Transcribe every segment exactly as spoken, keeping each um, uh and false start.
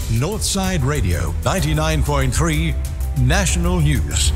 Northside Radio, ninety-nine point three National News.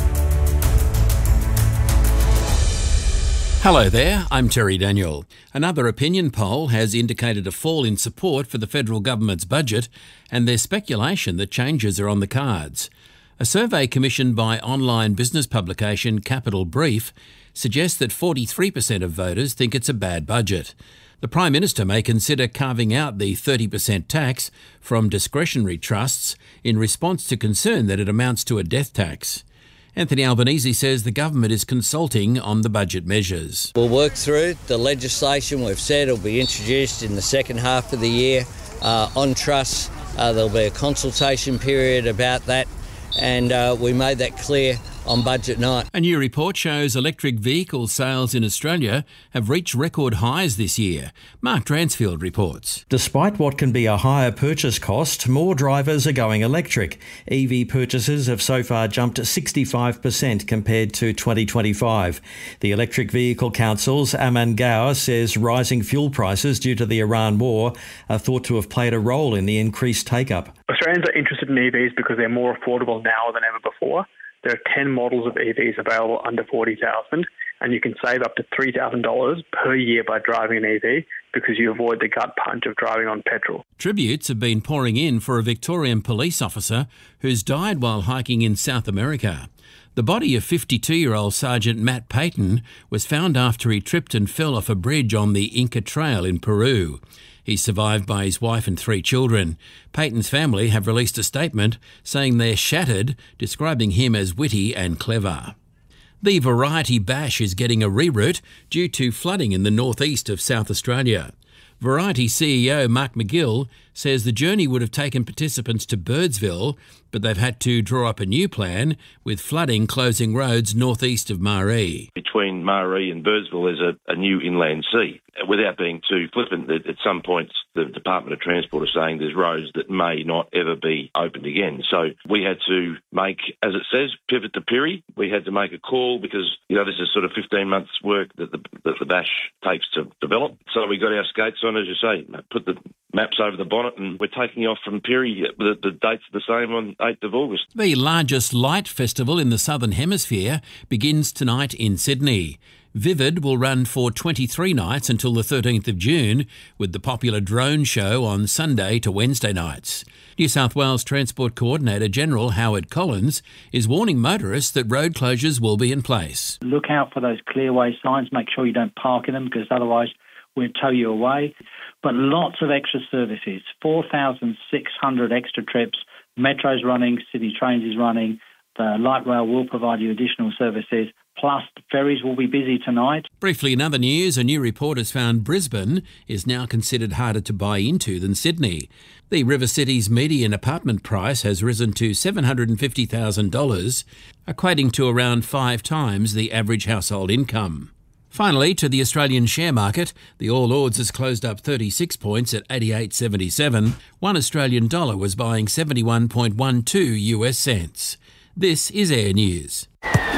Hello there, I'm Terry Daniel. Another opinion poll has indicated a fall in support for the federal government's budget, and there's speculation that changes are on the cards. A survey commissioned by online business publication Capital Brief suggests that forty-three percent of voters think it's a bad budget. The Prime Minister may consider carving out the thirty percent tax from discretionary trusts in response to concern that it amounts to a death tax. Anthony Albanese says the government is consulting on the budget measures. We'll work through the legislation. We've said it'll be introduced in the second half of the year. Uh, on trusts, uh, there'll be a consultation period about that, and uh, we made that clear on budget night. A new report shows electric vehicle sales in Australia have reached record highs this year. Mark Dransfield reports. Despite what can be a higher purchase cost, more drivers are going electric. E V purchases have so far jumped sixty-five percent compared to twenty twenty-five. The Electric Vehicle Council's Aman Gaur says rising fuel prices due to the Iran war are thought to have played a role in the increased take-up. Australians are interested in E Vs because they're more affordable now than ever before. There are ten models of E Vs available under forty thousand dollars, and you can save up to three thousand dollars per year by driving an E V because you avoid the gut punch of driving on petrol. Tributes have been pouring in for a Victorian police officer who's died while hiking in South America. The body of fifty-two-year-old Sergeant Matt Payton was found after he tripped and fell off a bridge on the Inca Trail in Peru. He's survived by his wife and three children. Payton's family have released a statement saying they're shattered, describing him as witty and clever. The Variety Bash is getting a reroute due to flooding in the northeast of South Australia. Variety C E O Mark McGill says the journey would have taken participants to Birdsville, but they've had to draw up a new plan with flooding closing roads northeast of Maree. Between Maree and Birdsville there's a, a new inland sea. Without being too flippant, at some points the Department of Transport are saying there's roads that may not ever be opened again. So we had to make, as it says, pivot to Pirrie. We had to make a call because, you know, this is sort of fifteen months work that the, that the Bash takes to develop. So we got our skates on, as you say, put the maps over the bonnet, and we're taking off from Pirrie. The, the date's the same on eighth of August. The largest light festival in the Southern Hemisphere begins tonight in Sydney. Vivid will run for twenty-three nights until the thirteenth of June, with the popular drone show on Sunday to Wednesday nights. New South Wales Transport Coordinator General Howard Collins is warning motorists that road closures will be in place. Look out for those clearway signs. Make sure you don't park in them because otherwise we'll tow you away. But lots of extra services, four thousand six hundred extra trips. Metro's running, City Trains is running. The light rail will provide you additional services. Plus, ferries will be busy tonight. Briefly, in other news, a new report has found Brisbane is now considered harder to buy into than Sydney. The River City's median apartment price has risen to seven hundred fifty thousand dollars, equating to around five times the average household income. Finally, to the Australian share market, the All Ords has closed up thirty-six points at eighty-eight seventy-seven. One Australian dollar was buying seventy-one point one two U S cents. This is Air News.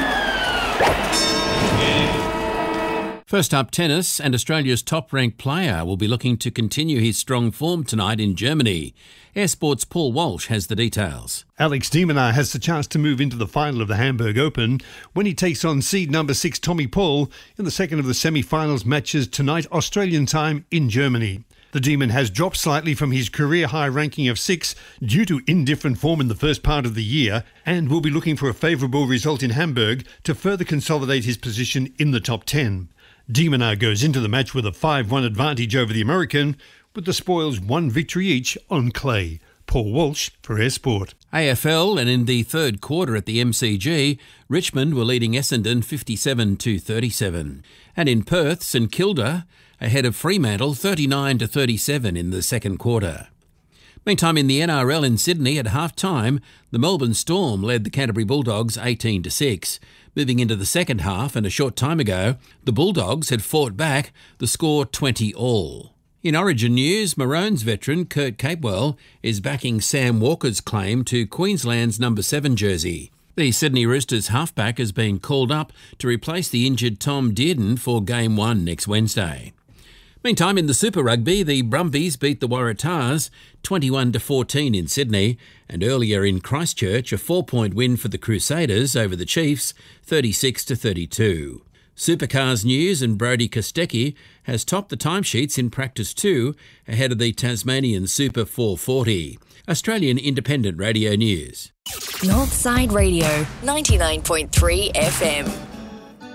First up, tennis, and Australia's top-ranked player will be looking to continue his strong form tonight in Germany. Air Sport's Paul Walsh has the details. Alex de Minaur has the chance to move into the final of the Hamburg Open when he takes on seed number six Tommy Paul in the second of the semi-finals matches tonight, Australian time, in Germany. The Demon has dropped slightly from his career-high ranking of six due to indifferent form in the first part of the year and will be looking for a favourable result in Hamburg to further consolidate his position in the top ten. De Minaur goes into the match with a five one advantage over the American, with the spoils one victory each on clay. Paul Walsh for Air Sport. A F L, and in the third quarter at the M C G, Richmond were leading Essendon fifty-seven to thirty-seven. And in Perth, St Kilda ahead of Fremantle thirty-nine to thirty-seven in the second quarter. Meantime, in the N R L in Sydney at half-time, the Melbourne Storm led the Canterbury Bulldogs eighteen to six. Moving into the second half, and a short time ago, the Bulldogs had fought back, the score twenty all. In Origin news, Maroons veteran Kurt Capewell is backing Sam Walker's claim to Queensland's number seven jersey. The Sydney Roosters halfback has been called up to replace the injured Tom Dearden for Game one next Wednesday. Meantime, in the Super Rugby, the Brumbies beat the Waratahs twenty-one to fourteen in Sydney, and earlier in Christchurch, a four-point win for the Crusaders over the Chiefs, thirty-six to thirty-two. Supercars news, and Brodie Kostecki has topped the timesheets in practice two ahead of the Tasmanian Super four forty. Australian Independent Radio News. Northside Radio, ninety-nine point three F M.